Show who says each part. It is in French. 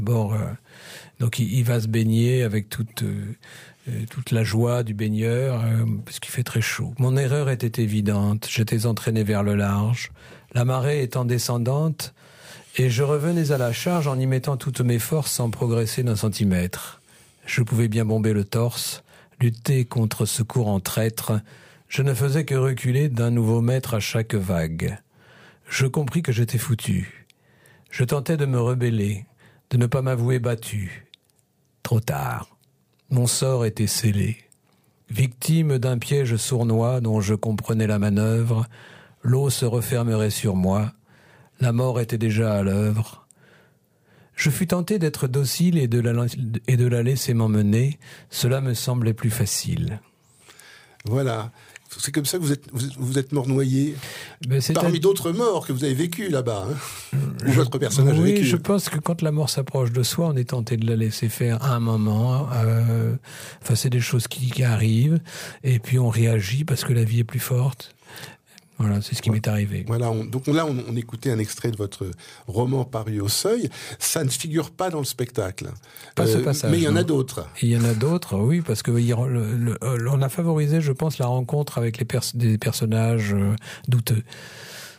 Speaker 1: D'abord, donc il va se baigner avec toute la joie du baigneur, parce qu'il fait très chaud. Mon erreur était évidente. J'étais entraîné vers le large, la marée étant descendante, et je revenais à la charge en y mettant toutes mes forces sans progresser d'un centimètre. Je pouvais bien bomber le torse, lutter contre ce courant traître. Je ne faisais que reculer d'un nouveau mètre à chaque vague. Je compris que j'étais foutu. Je tentais de me rebeller, de ne pas m'avouer battu. Trop tard. Mon sort était scellé. Victime d'un piège sournois dont je comprenais la manœuvre, l'eau se refermerait sur moi. La mort était déjà à l'œuvre. Je fus tenté d'être docile et de la laisser m'emmener. Cela me semblait plus facile.
Speaker 2: Voilà. C'est comme ça que vous êtes mort noyé, parmi d'autres morts que vous avez vécues là-bas, hein, où votre personnage a vécu.
Speaker 1: Oui, je pense que quand la mort s'approche de soi, on est tenté de la laisser faire à un moment. Enfin, c'est des choses qui arrivent, et puis on réagit parce que la vie est plus forte. Voilà, c'est ce qui m'est arrivé.
Speaker 2: Voilà, on écoutait un extrait de votre roman paru au Seuil. Ça ne figure pas dans le spectacle.
Speaker 1: Pas ce passage.
Speaker 2: Mais il y en a d'autres.
Speaker 1: Il y en a d'autres, oui, parce que on a favorisé, je pense, la rencontre avec des personnages douteux.